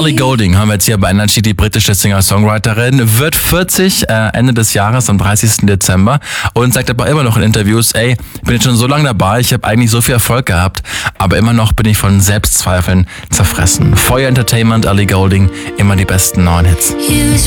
Ellie Goulding haben wir jetzt hier bei Energy, die britische Singer-Songwriterin, wird 40 Ende des Jahres, am 30. Dezember und sagt aber immer noch in Interviews, ey, ich bin jetzt schon so lange dabei, ich habe eigentlich so viel Erfolg gehabt, aber immer noch bin ich von Selbstzweifeln zerfressen. Feuer Entertainment, Ellie Goulding, immer die besten neuen Hits. Use